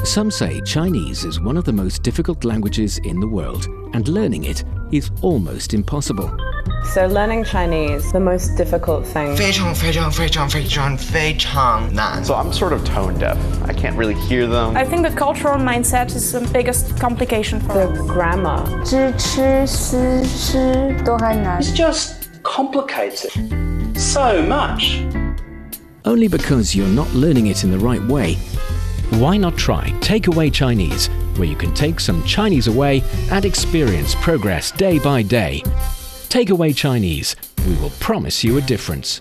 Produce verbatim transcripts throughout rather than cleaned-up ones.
Some say Chinese is one of the most difficult languages in the world, and learning it is almost impossible. So learning Chinese, the most difficult thing. 非常非常非常非常非常难. So I'm sort of tone deaf. I can't really hear them. I think the cultural mindset is the biggest complication for The us. grammar. 知吃思吃都还难。 It's just complicated so much. Only because you're not learning it in the right way. Why not try Takeaway Chinese, where you can take some Chinese away and experience progress day by day. Takeaway Chinese, we will promise you a difference.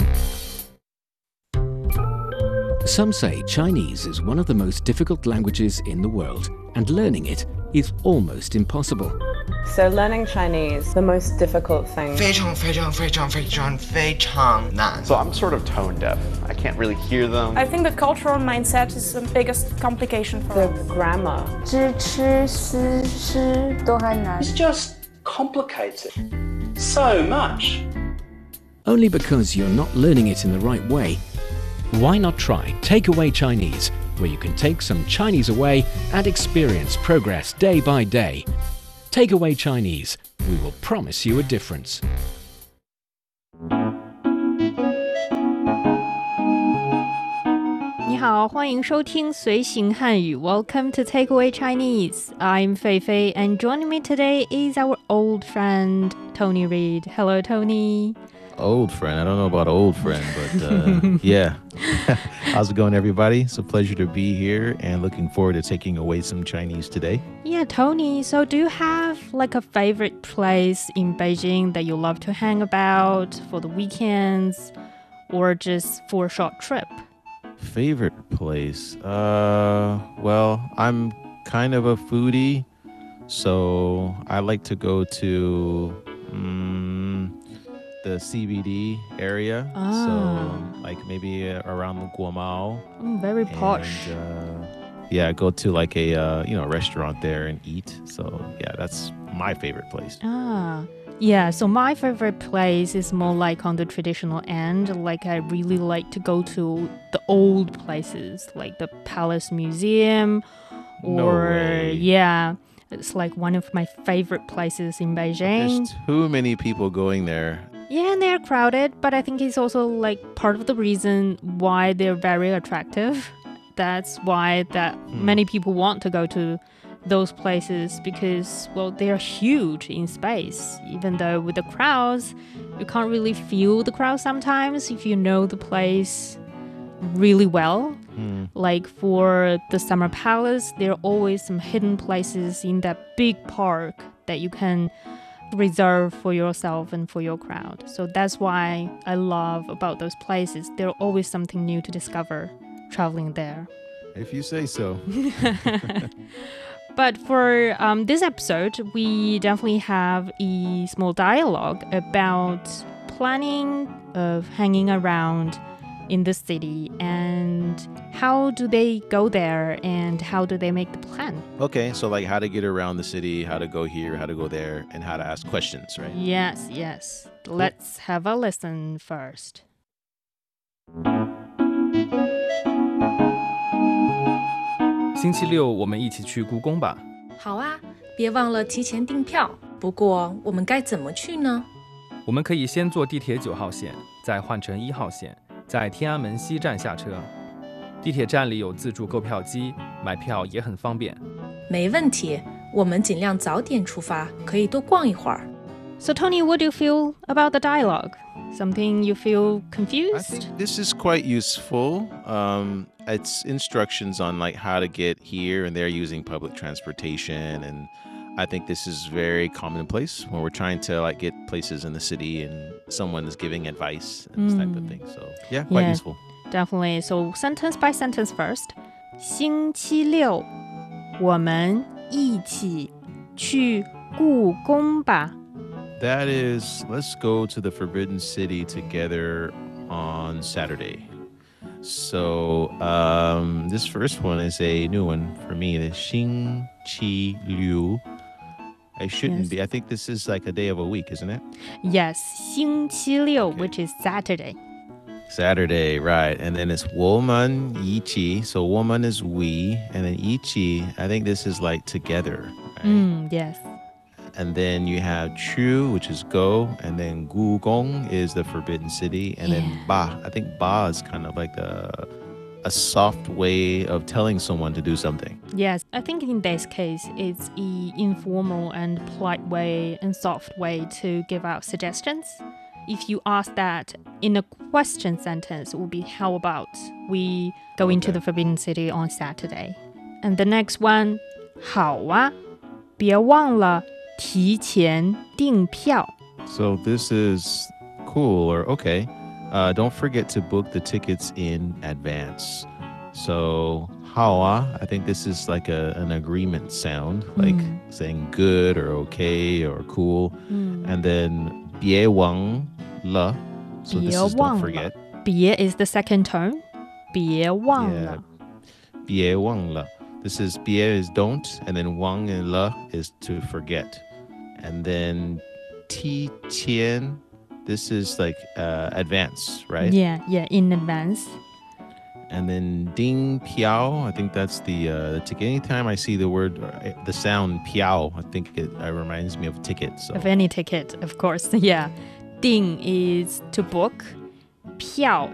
Some say Chinese is one of the most difficult languages in the world, and learning it is almost impossible. So learning Chinese, the most difficult thing. 非常非常非常非常非常难. So I'm sort of tone deaf. I can't really hear them. I think the cultural mindset is the biggest complication for The us. grammar. 知吃思吃都还难。 It's just complicated so much. Only because you're not learning it in the right way. Why not try Takeaway Chinese, where you can take some Chinese away and experience progress day by day. Takeaway Chinese, we will promise you a difference. 你好，欢迎收听随行汉语 Welcome to Takeaway Chinese. I'm Fei Fei, and joining me today is our old friend Tony Reed. Hello, Tony. Old friend. I don't know about old friend, but uh, yeah. How's it going, everybody? It's a pleasure to be here and looking forward to taking away some Chinese today. Yeah, Tony, so do you have like a favorite place in Beijing that you love to hang about for the weekends or just for a short trip? Favorite place? Uh, well, I'm kind of a foodie, so I like to go to um, the C B D area. Ah. So, like maybe uh, around the Guomao. Mm, very posh. And, uh, yeah, go to like a uh, you know restaurant there and eat. So yeah, that's my favorite place. Ah, yeah. So my favorite place is more like on the traditional end. Like I really like to go to the old places, like the Palace Museum, or No way. yeah, it's like one of my favorite places in Beijing. There's too many people going there. Yeah, and they're crowded, but I think it's also like part of the reason why they're very attractive. That's why that Hmm. many people want to go to those places because, well, they're huge in space. Even though with the crowds, you can't really feel the crowd sometimes if you know the place really well. Hmm. Like for the Summer Palace, there are always some hidden places in that big park that you can reserve for yourself and for your crowd. So that's why I love about those places. There's always something new to discover traveling there. If you say so. But for um, this episode, we definitely have a small dialogue about planning of hanging around in the city and how do they go there and how do they make the plan. Okay, so like how to get around the city, how to go here, how to go there, and how to ask questions, right? Yes, yes. Let's have a listen first. 星期六我们一起去故宫吧。 好啊，别忘了提前订票。不过我们该怎么去呢？ 我们可以先坐地铁九号线，再换乘一号线，在天安门西站下车。地铁站里有自助购票机，买票也很方便。 没问题，我们尽量早点出发，可以多逛一会儿。 So Tony, what do you feel about the dialogue? Something you feel I confused? think this is quite useful. Um, it's instructions on like how to get here and there using public transportation, and I think this is very commonplace when we're trying to like get places in the city and someone is giving advice and this type of thing. So yeah, quite Yeah. useful. Definitely. So sentence by sentence first. 星期六，我们一起去故宫吧。 That is, let's go to the Forbidden City together on Saturday. So um, this first one is a new one for me. The Xing Qi Liu. I shouldn't Yes. be. I think this is like a day of a week, isn't it? Yes, 星期六, which is Saturday. Saturday, right. And then it's 我们一起. So 我们 is we. And then 一起, I think this is like together. Right? Mm, yes. And then you have 去, which is go. And then 故宫 is the forbidden city. And Yeah. then 吧, I think 吧 is kind of like a, a soft way of telling someone to do something. Yes, I think in this case, it's an informal and polite way and soft way to give out suggestions. If you ask that in a question sentence, it would be, how about we go Okay. into the Forbidden City on Saturday? And the next one, 好啊，别忘了提前订票. So this is cool or okay. Uh, don't forget to book the tickets in advance. So 好啊, I think this is like a, an agreement sound, like Mm. saying good or okay or cool. Mm. And then 别忘了. So this 别 is 忘 don't 了. forget. 别 is the second tone. 别忘 Yeah. 了. 别忘了. This is 别 is don't, and then 忘 and 了 is to forget. And then 提前, this is like uh, advance, right? Yeah, yeah, in advance. And then 订票, I think that's the, uh, the ticket. Anytime I see the word, uh, the sound 票, I think it uh, reminds me of ticket. So. Of any ticket, of course. Yeah. 订 is to book. 票